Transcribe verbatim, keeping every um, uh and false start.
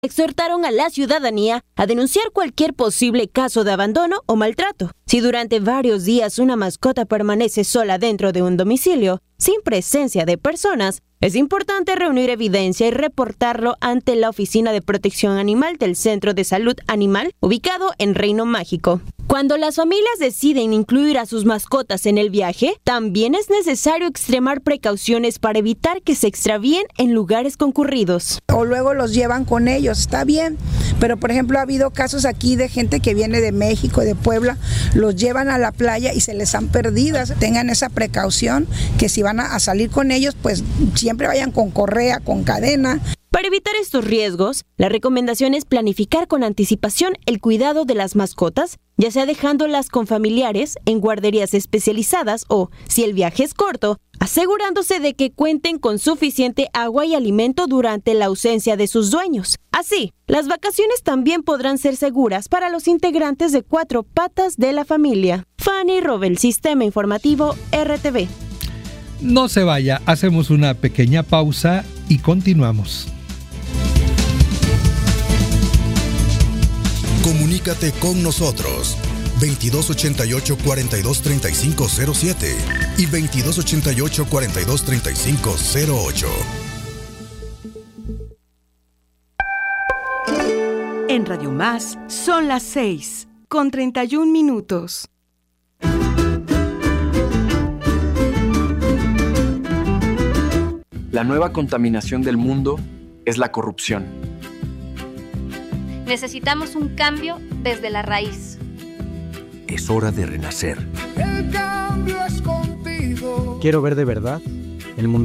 exhortaron a la ciudadanía a denunciar cualquier posible caso de abandono o maltrato. Si durante varios días una mascota permanece sola dentro de un domicilio, sin presencia de personas, es importante reunir evidencia y reportarlo ante la Oficina de Protección Animal del Centro de Salud Animal, ubicado en Reino Mágico. Cuando las familias deciden incluir a sus mascotas en el viaje, también es necesario extremar precauciones para evitar que se extravíen en lugares concurridos. O luego los llevan con ellos, está bien, pero por ejemplo ha habido casos aquí de gente que viene de México, de Puebla, los llevan a la playa y se les han perdido. Tengan esa precaución, que si van a salir con ellos, pues siempre vayan con correa, con cadena. Para evitar estos riesgos, la recomendación es planificar con anticipación el cuidado de las mascotas, ya sea dejándolas con familiares en guarderías especializadas o, si el viaje es corto, asegurándose de que cuenten con suficiente agua y alimento durante la ausencia de sus dueños. Así, las vacaciones también podrán ser seguras para los integrantes de cuatro patas de la familia. Fanny Robel, Sistema Informativo R T V. No se vaya, hacemos una pequeña pausa y continuamos. Comunícate con nosotros veintidós ochenta y ocho, cuarenta y dos, treinta y cinco cero siete y veintidós ochenta y ocho, cuarenta y dos, treinta y cinco cero ocho. En Radio Más son las seis con treinta y un minutos. La nueva contaminación del mundo es la corrupción. Necesitamos un cambio desde la raíz. Es hora de renacer. El cambio es contigo. Quiero ver de verdad el mundo